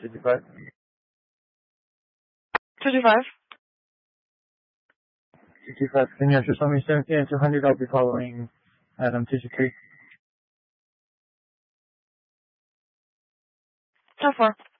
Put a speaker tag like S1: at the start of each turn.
S1: 225.
S2: 225.
S1: 225, continue after Summit 17 and 200, I'll be following Adam 223.
S2: 10-4.